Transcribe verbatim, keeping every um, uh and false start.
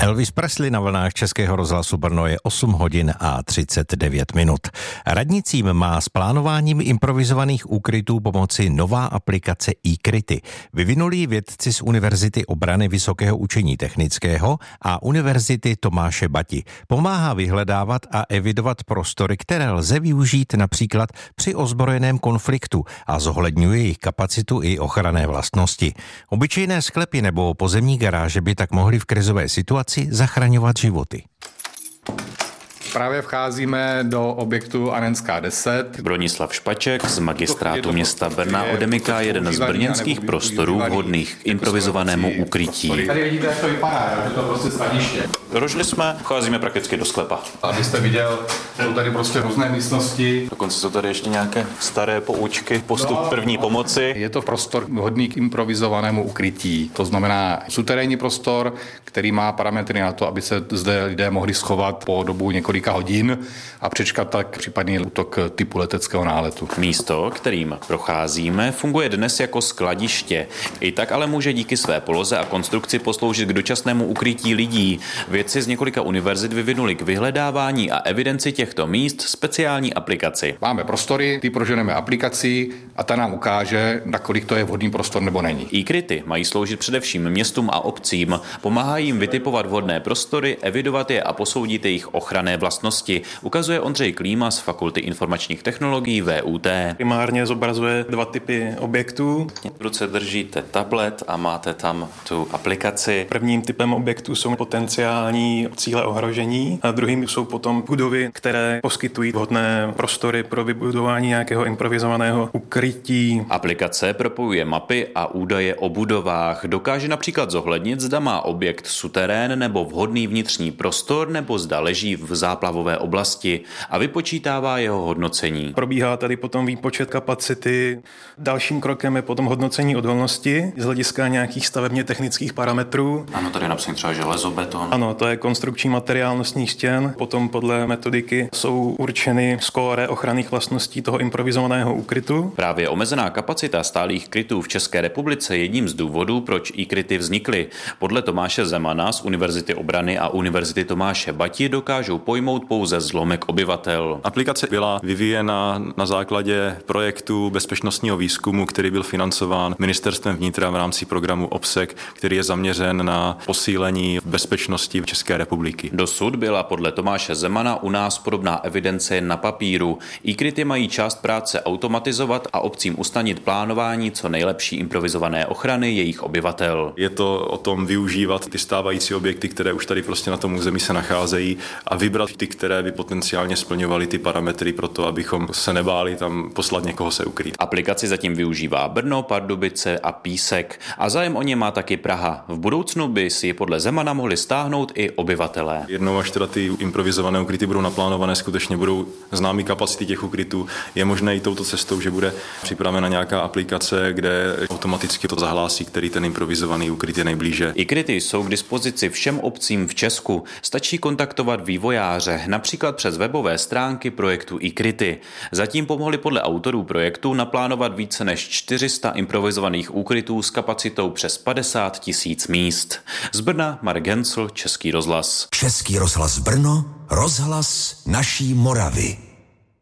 Elvis Presley na vlnách Českého rozhlasu Brno je osm hodin a třicet devět minut. Radnicím má s plánováním improvizovaných úkrytů pomoci nová aplikace iKryty. Vyvinulí vědci z Univerzity obrany Vysokého učení technického a Univerzity Tomáše Bati. Pomáhá vyhledávat a evidovat prostory, které lze využít například při ozbrojeném konfliktu a zohledňuje jejich kapacitu i ochranné vlastnosti. Obyčejné sklepy nebo pozemní garáže by tak mohly v krizové situaci zachraňovat životy. Právě vcházíme do objektu Anenská deset. Bronislav Špaček z magistrátu města Brna odemyká jeden z brněnských prostorů vhodných k improvizovanému ukrytí. Tady vidíte, jak to vypadá, že to prostě skladiště. Došli jsme, vcházíme prakticky do sklepa. Abyste viděl, jsou tady prostě různé místnosti. Dokonce jsou tady ještě nějaké staré poučky, postup no, první pomoci. Je to prostor vhodný k improvizovanému ukrytí. To znamená suterénní prostor, který má parametry na to, aby se zde lidé mohli schovat po dobu několika hodin a přečkat tak případný útok typu leteckého náletu. Místo, kterým procházíme, funguje dnes jako skladiště. I tak ale může díky své poloze a konstrukci posloužit k dočasnému ukrytí lidí. Vědci z několika univerzit vyvinuli k vyhledávání a evidenci těchto míst speciální aplikaci. Máme prostory, ty proženeme aplikací a ta nám ukáže, nakolik to je vhodný prostor nebo není. iKryty mají sloužit především městům a obcím. Pomáhají jim vytipovat vhodné prostory, evidovat je a posoudit jejich ochranné vlastnosti, ukazuje Ondřej Klíma z Fakulty informačních technologií V U T. Primárně zobrazuje dva typy objektů. V ruce držíte tablet a máte tam tu aplikaci. Prvním typem objektů jsou potenciální cíle ohrožení a druhým jsou potom budovy, které poskytují vhodné prostory pro vybudování nějakého improvizovaného ukrytí. Aplikace propojuje mapy a údaje o budovách. Dokáže například zohlednit, zda má objekt suterén nebo vhodný vnitřní prostor, nebo zda leží v záplavové oblasti a vypočítává jeho hodnocení. Probíhá tady potom výpočet kapacity. Dalším krokem je potom hodnocení odolnosti z hlediska nějakých stavebně technických parametrů. Ano, tady je napsaný třeba železo, beton. Ano, to je konstrukční materiál nosních stěn. Potom podle metodiky jsou určeny skóre ochranných vlastností toho improvizovaného úkrytu. Právě omezená kapacita stálých krytů v České republice je jedním z důvodů, proč iKryty vznikly. Podle Tomáše Zemana z Univerzity obrany a Univerzity Tomáše Bati dokážou pojmout pouze zlomek obyvatel. Aplikace byla vyvíjena na základě projektu bezpečnostního výzkumu, který byl financován Ministerstvem vnitra v rámci programu OBSEC, který je zaměřen na posílení bezpečnosti České republiky. Dosud byla podle Tomáše Zemana u nás podobná evidence jen na papíru. iKryty mají část práce automatizovat a obcím usnadnit plánování co nejlepší improvizované ochrany jejich obyvatel. Je to o tom využívat ty stávající objekty, které už tady prostě na tom území se nacházejí, a vybrat ty, které by potenciálně splňovaly ty parametry pro to, abychom se nebáli tam poslat někoho se ukrýt. Aplikaci zatím využívá Brno, Pardubice a Písek a zájem o ně má taky Praha. V budoucnu by si ji podle Zemana mohli stáhnout i obyvatelé. Jednou až teda ty improvizované ukryty budou naplánované, skutečně budou známý kapacity těch ukrytů. Je možné i touto cestou, že bude připravena nějaká aplikace, kde automaticky to zahlásí, který ten improvizovaný ukryt je nejblíže. iKryty jsou k dispozici všem obcím v Česku. Stačí kontaktovat vývojáře, například přes webové stránky projektu iKryty. Zatím pomohli podle autorů projektu naplánovat více než čtyři sta improvizovaných úkrytů s kapacitou přes padesát tisíc míst. Z Brna Marek Hencl, Český rozhlas. Český rozhlas Brno, rozhlas naší Moravy.